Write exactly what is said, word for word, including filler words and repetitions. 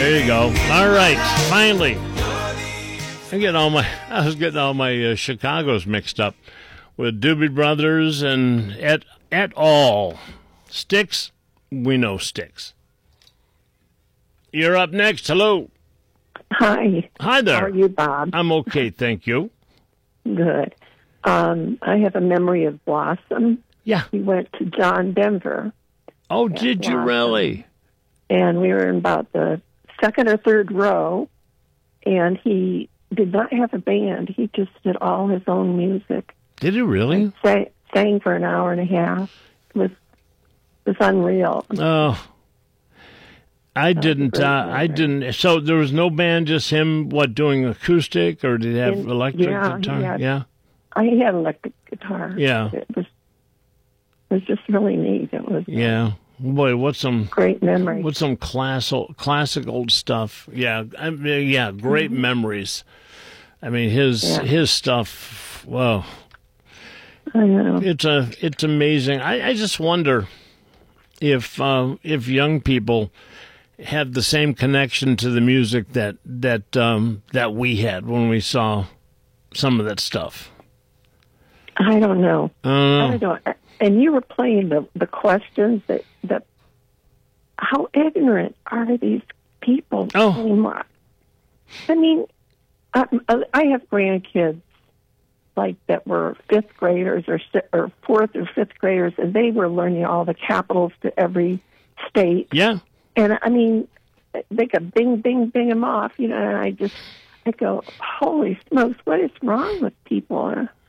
There you go. All right, finally. I'm getting all my. I was getting all my uh, Chicago's mixed up with Doobie Brothers and et et al. Styx. We know Styx. You're up next. Hello. Hi. Hi there. How are you, Bob? I'm okay, thank you. Good. Um, I have a memory of Blossom. Yeah. We went to John Denver. Oh, did you Blossom. really? And we were in about the second or third row, and he did not have a band. He just did all his own music. Did he really? Sang, sang for an hour and a half. It was, it was unreal. Oh. I didn't, uh, I didn't, so there was no band, just him, what, doing acoustic, or did he have And, electric yeah, guitar? He had, yeah. I had electric guitar. Yeah. It was, it was just really neat. It was Yeah. Boy, what's some great memory. What's some classical, classic old stuff? Yeah, I mean, yeah, great mm-hmm. memories. I mean, his yeah. his stuff. Whoa, I know. It's a it's amazing. I, I just wonder if uh, if young people have the same connection to the music that that um, that we had when we saw some of that stuff. I don't know. Uh, I don't. And you were playing the, the questions that, that how ignorant are these people oh. anymore? I mean, I, I have grandkids like that were fifth graders or or fourth or fifth graders, and they were learning all the capitals to every state. Yeah. And I mean, they could bing, bing, bing them off, you know. And I just, I go, holy smokes, what is wrong with people?